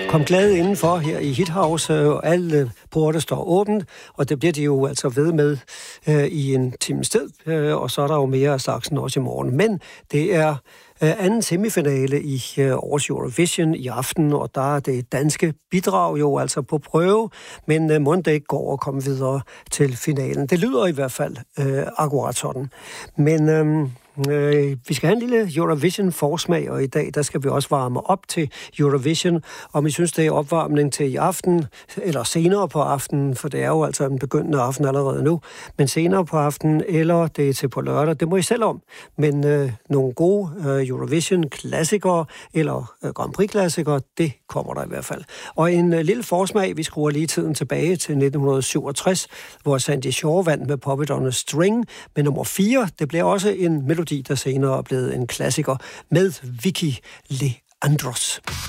Kom glad indenfor her i Hithouse, og alle porte står åbent, og det bliver de jo altså ved med i en times tid, og så er der jo mere af slagsen også i morgen. Men det er anden semifinale i årets Eurovision i aften, og der er det danske bidrag jo altså på prøve, men må det ikke går at komme videre til finalen. Det lyder i hvert fald akkurat sådan. Men vi skal have en lille Eurovision-forsmag, og i dag der skal vi også varme op til Eurovision. Om I synes, det er opvarmning til i aften, eller senere på aftenen, for det er jo altså en begyndende aften allerede nu, men senere på aftenen, eller det er til på lørdag, det må I selv om. Men nogle gode Eurovision-klassikere, eller Grand Prix-klassikere, det kommer der i hvert fald. Og en lille forsmag, vi skruer lige tiden tilbage til 1967, hvor Sandy Shaw vandt med Pop It On a String med nummer 4. Det blev også en melodi, der senere er blevet en klassiker med Vicky Leandros.